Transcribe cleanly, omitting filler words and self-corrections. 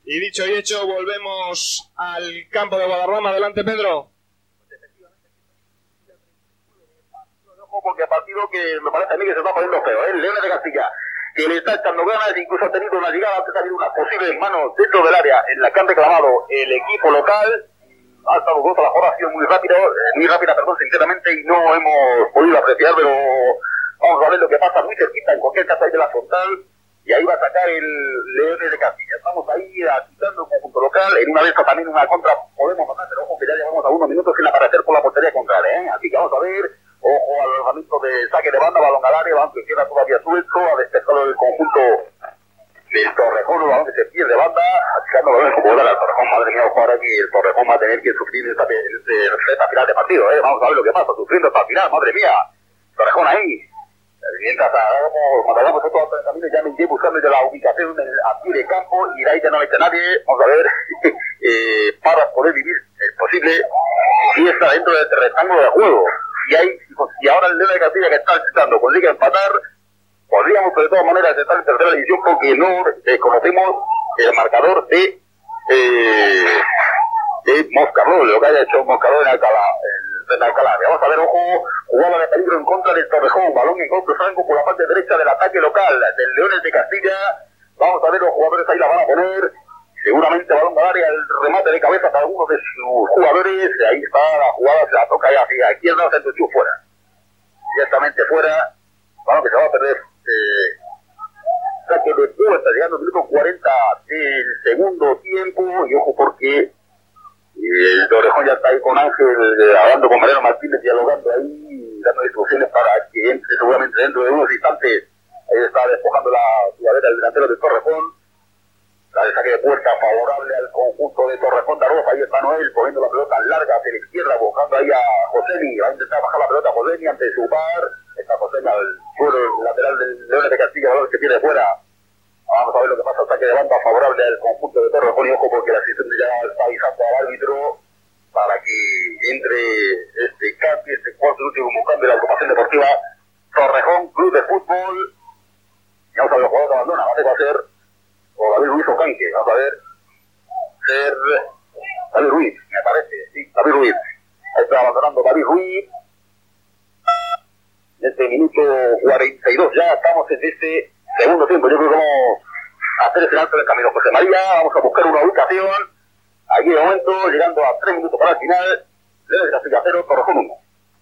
Y dicho y hecho, volvemos al campo de Guadarrama. Adelante, Pedro. Porque partido que me parece a mí que se está poniendo feo, ¿eh? Leones de Castilla, que le está echando ganas, incluso ha tenido una llegada, antes ha habido unas posibles manos dentro del área en la que han reclamado el equipo local. Ha estado jugosa la jugada, ha sido muy rápida, sinceramente, y no hemos podido apreciar, pero vamos a ver lo que pasa muy cerquita, en cualquier caso ahí de la frontal, y ahí va a sacar el Leones de Castilla. Estamos ahí agitando el conjunto local, en una de esas también una contra podemos matar, pero ojo que ya llevamos a unos minutos sin aparecer por la portería contraria, ¿eh? Así que vamos a ver, ojo al lanzamiento de saque de banda, balón al área, balón que queda todavía suelto, a despejarlo del conjunto del Torrejón, un balón que se pierde banda, achicando el balón como al Torrejón. Madre mía, ojo ahora que el Torrejón va a tener que sufrir esta final de partido, ¿eh? Vamos a ver lo que pasa, sufriendo hasta el final, madre mía, Torrejón ahí. Mientras hagamos estos caminos, ya me iré buscando ya la ubicación a pie de campo, y de ahí ya no mete nadie. Vamos a ver, para poder vivir, es posible, si está dentro del rectángulo de juego. Y ahora el León de Castilla, que está intentando consigue empatar, podríamos de todas maneras estar en tercera división, porque no conocemos el marcador de Moscardo, lo que haya hecho Moscardo en Alcalá. Vamos a ver, ojo, jugada de peligro en contra del Torrejón, balón en golpe franco por la parte derecha del ataque local del Leones de Castilla. Vamos a ver, los jugadores ahí la van a poner, seguramente balón al área, el remate de cabeza para algunos de sus jugadores. Ahí está la jugada, se la toca ahí hacia izquierda, se entuchó fuera, directamente fuera, balón que se va a perder. Saque de puerta, llegando al minuto 40 del segundo tiempo, y ojo porque el Torrejón ya está ahí con Ángel, hablando con Mariano Martínez, dialogando ahí, dando instrucciones para que entre seguramente dentro de unos instantes. Ahí está despojando la jugadera del delantero de Torrejón. La de saque de puerta favorable al conjunto de Torrejón de Arroz. Ahí está Noel poniendo la pelota larga hacia la izquierda, buscando ahí a Joseni. Va a intentar bajar la pelota a Joseni ante su par. Está Joseni al suelo lateral del Leones de Castilla, balón que tiene fuera. Vamos a ver lo que pasa, el saque de banda favorable al conjunto de Torrejón, y ojo porque la asistente ya está avisando al árbitro para que entre este cuarto y último cambio de la agrupación deportiva Torrejón Club de Fútbol. Y vamos a ver los jugadores que abandona, ¿vale? Va a ser o David Ruiz o Canque, vamos a ver, ser David Ruiz, me parece, sí, David Ruiz. Ahí está abandonando David Ruiz. En este minuto 42 ya estamos en este segundo tiempo. Yo creo que vamos a hacer ese alto en el camino José María, vamos a buscar una ubicación. Aquí de momento, llegando a 3 minutos para el final, Leones de Castilla 0, Torrejón 1.